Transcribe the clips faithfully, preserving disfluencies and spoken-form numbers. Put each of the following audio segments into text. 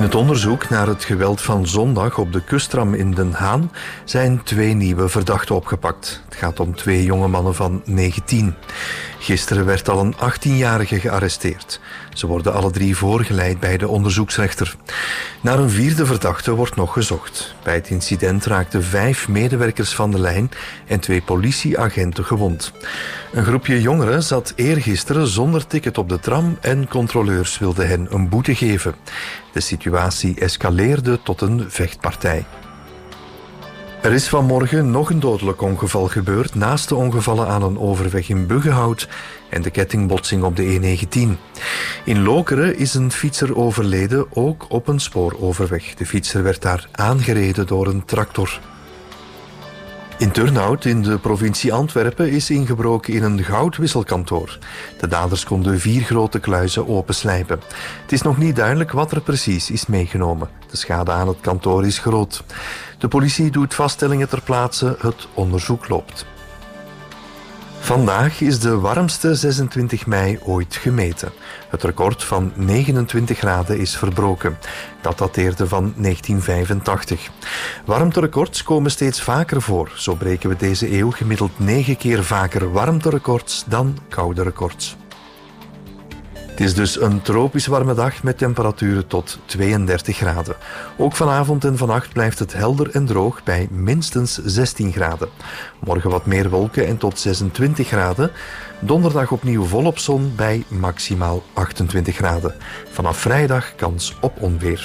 In het onderzoek naar het geweld van zondag op de kustram in Den Haan zijn twee nieuwe verdachten opgepakt. Het gaat om twee jonge mannen van negentien. Gisteren werd al een achttienjarige gearresteerd. Ze worden alle drie voorgeleid bij de onderzoeksrechter. Naar een vierde verdachte wordt nog gezocht. Bij het incident raakten vijf medewerkers van de lijn en twee politieagenten gewond. Een groepje jongeren zat eergisteren zonder ticket op de tram en controleurs wilden hen een boete geven. De situatie escaleerde tot een vechtpartij. Er is vanmorgen nog een dodelijk ongeval gebeurd naast de ongevallen aan een overweg in Buggenhout en de kettingbotsing op de E negentien. In Lokeren is een fietser overleden, ook op een spooroverweg. De fietser werd daar aangereden door een tractor. In Turnhout in de provincie Antwerpen is ingebroken in een goudwisselkantoor. De daders konden vier grote kluizen openslijpen. Het is nog niet duidelijk wat er precies is meegenomen. De schade aan het kantoor is groot. De politie doet vaststellingen ter plaatse, het onderzoek loopt. Vandaag is de warmste zesentwintig mei ooit gemeten. Het record van negenentwintig graden is verbroken. Dat dateerde van negentien vijfentachtig. Warmterecords komen steeds vaker voor. Zo breken we deze eeuw gemiddeld negen keer vaker warmterecords dan koude records. Het is dus een tropisch warme dag met temperaturen tot tweeëndertig graden. Ook vanavond en vannacht blijft het helder en droog bij minstens zestien graden. Morgen wat meer wolken en tot zesentwintig graden. Donderdag opnieuw volop zon bij maximaal achtentwintig graden. Vanaf vrijdag kans op onweer.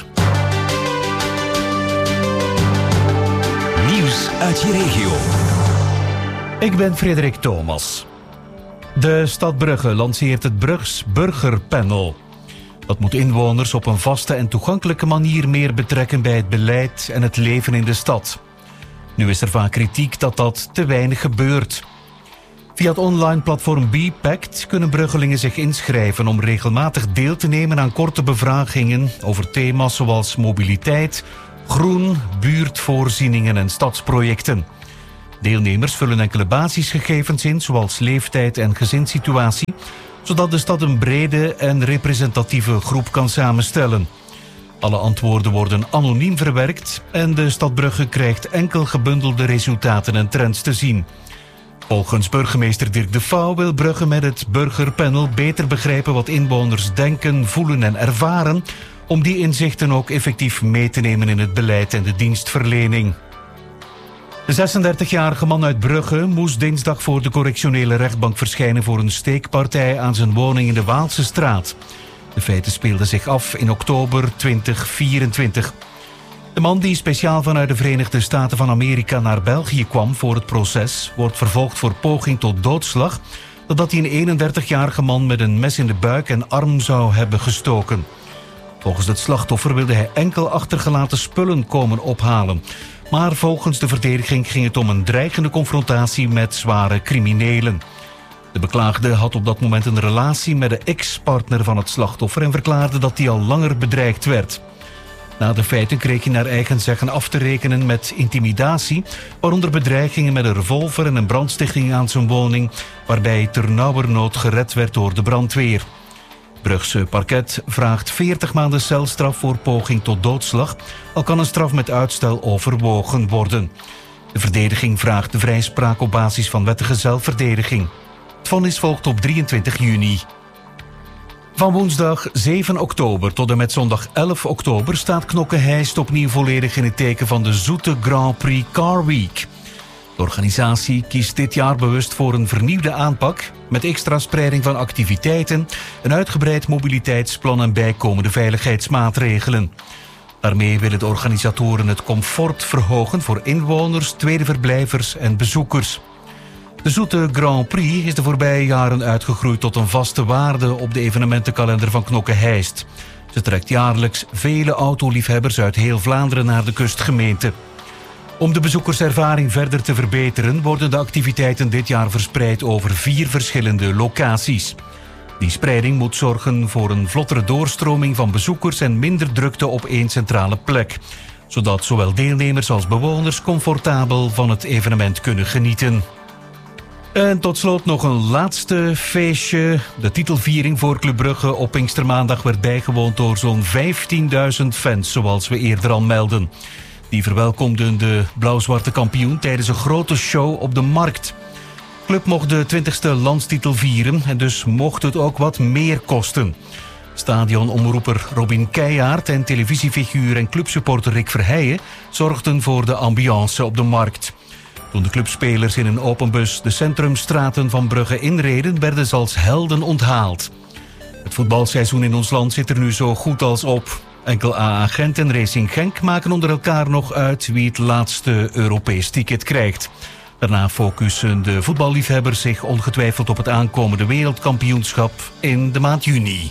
Nieuws uit je regio. Ik ben Frederik Thomas. De stad Brugge lanceert het Brugs Burgerpanel. Dat moet inwoners op een vaste en toegankelijke manier meer betrekken bij het beleid en het leven in de stad. Nu is er vaak kritiek dat dat te weinig gebeurt. Via het online platform B-Pact kunnen Bruggelingen zich inschrijven om regelmatig deel te nemen aan korte bevragingen over thema's zoals mobiliteit, groen, buurtvoorzieningen en stadsprojecten. Deelnemers vullen enkele basisgegevens in, zoals leeftijd en gezinssituatie, zodat de stad een brede en representatieve groep kan samenstellen. Alle antwoorden worden anoniem verwerkt en de stad Brugge krijgt enkel gebundelde resultaten en trends te zien. Volgens burgemeester Dirk de Vouw wil Brugge met het burgerpanel beter begrijpen wat inwoners denken, voelen en ervaren, om die inzichten ook effectief mee te nemen in het beleid en de dienstverlening. De zesendertigjarige man uit Brugge moest dinsdag voor de correctionele rechtbank verschijnen voor een steekpartij aan zijn woning in de Waalse straat. De feiten speelden zich af in oktober tweeduizend vierentwintig. De man die speciaal vanuit de Verenigde Staten van Amerika naar België kwam voor het proces, wordt vervolgd voor poging tot doodslag, nadat hij een eenendertigjarige man met een mes in de buik en arm zou hebben gestoken. Volgens het slachtoffer wilde hij enkel achtergelaten spullen komen ophalen. Maar volgens de verdediging ging het om een dreigende confrontatie met zware criminelen. De beklaagde had op dat moment een relatie met de ex-partner van het slachtoffer en verklaarde dat hij al langer bedreigd werd. Na de feiten kreeg hij naar eigen zeggen af te rekenen met intimidatie, waaronder bedreigingen met een revolver en een brandstichting aan zijn woning, waarbij hij ternauwernood gered werd door de brandweer. Brugse parket vraagt veertig maanden celstraf voor poging tot doodslag, al kan een straf met uitstel overwogen worden. De verdediging vraagt de vrijspraak op basis van wettige zelfverdediging. Het vonnis volgt op drieëntwintig juni. Van woensdag zeven oktober tot en met zondag elf oktober staat Knokke-Heist opnieuw volledig in het teken van de Zoete Grand Prix Car Week. De organisatie kiest dit jaar bewust voor een vernieuwde aanpak met extra spreiding van activiteiten, een uitgebreid mobiliteitsplan en bijkomende veiligheidsmaatregelen. Daarmee willen de organisatoren het comfort verhogen voor inwoners, tweede verblijvers en bezoekers. De Zoete Grand Prix is de voorbije jaren uitgegroeid tot een vaste waarde op de evenementenkalender van Knokke-Heist. Ze trekt jaarlijks vele autoliefhebbers uit heel Vlaanderen naar de kustgemeente. Om de bezoekerservaring verder te verbeteren worden de activiteiten dit jaar verspreid over vier verschillende locaties. Die spreiding moet zorgen voor een vlottere doorstroming van bezoekers en minder drukte op één centrale plek, zodat zowel deelnemers als bewoners comfortabel van het evenement kunnen genieten. En tot slot nog een laatste feestje. De titelviering voor Club Brugge op Pinkstermaandag werd bijgewoond door zo'n vijftienduizend fans, zoals we eerder al melden. Die verwelkomden de blauw-zwarte kampioen tijdens een grote show op de Markt. De club mocht de twintigste landstitel vieren en dus mocht het ook wat meer kosten. Stadionomroeper Robin Keijaard en televisiefiguur en clubsupporter Rick Verheijen zorgden voor de ambiance op de Markt. Toen de clubspelers in een open bus de centrumstraten van Brugge inreden, werden ze als helden onthaald. Het voetbalseizoen in ons land zit er nu zo goed als op. Enkel A A Gent en Racing Genk maken onder elkaar nog uit wie het laatste Europees ticket krijgt. Daarna focussen de voetballiefhebbers zich ongetwijfeld op het aankomende wereldkampioenschap in de maand juni.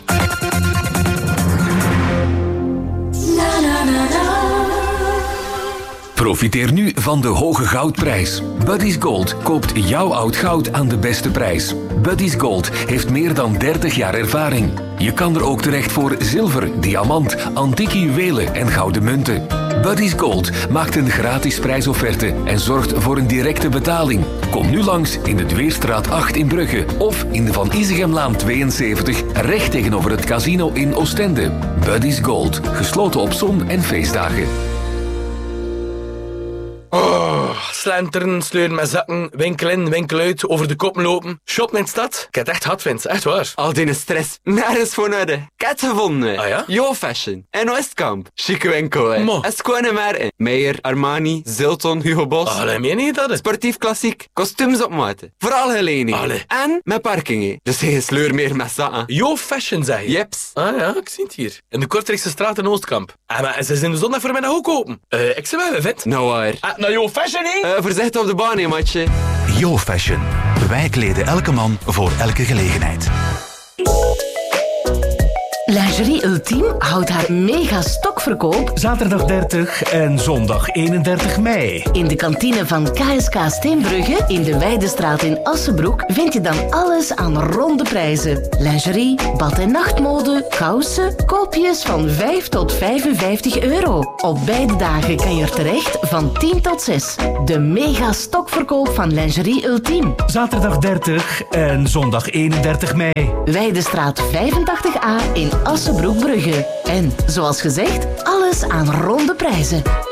Profiteer nu van de hoge goudprijs. Buddy's Gold koopt jouw oud goud aan de beste prijs. Buddy's Gold heeft meer dan dertig jaar ervaring. Je kan er ook terecht voor zilver, diamant, antieke juwelen en gouden munten. Buddy's Gold maakt een gratis prijsofferte en zorgt voor een directe betaling. Kom nu langs in de Dweerstraat acht in Brugge of in de Van Isegemlaan tweeënzeventig, recht tegenover het casino in Oostende. Buddy's Gold, gesloten op zon- en feestdagen. Oh, slenteren, sleuren met zakken, winkel in, winkel uit, over de kop lopen. Shoppen in de stad. Ik heb het echt hard, vindt, echt waar. Al die stress, nergens voor nodig. Ik heb het gevonden. Ah ja? Yo Fashion. En Westkamp. Chique winkel, hè. Mo. En schone merken. Meijer, Armani, Zilton, Hugo Boss. Allee, meen je dat? Sportief klassiek. Kostuums op maat. Vooral gelening. Allee. En met parking, hè. Dus geen sleur meer met zakken. Yo Fashion, zeg je? Jeps. Ah ja, ik zie het hier. In de Kortrijkse straat in Oostkamp. Ah, maar ze zijn de zondag voor mij nog ook open. Uh, ik zeg wel, vet. Nou waar. Ah, nou Yo Fashion, hè? Uh, voorzichtig op de baan, hè, matje. Yo Fashion. Wij kleden elke man voor elke gelegenheid. Lingerie Ultime houdt haar mega stokverkoop Zaterdag dertig en zondag eenendertig mei. in de kantine van K S K Steenbrugge in de Weidestraat in Assenbroek. Vind je dan alles aan ronde prijzen. Lingerie, bad- en nachtmode, kousen, koopjes van vijf tot vijfenvijftig euro. Op beide dagen kan je er terecht van tien tot zes. De mega stokverkoop van Lingerie Ultime. Zaterdag dertig en zondag eenendertig mei. Weidestraat vijfentachtig A in Assenbroek-Brugge. En, zoals gezegd, alles aan ronde prijzen.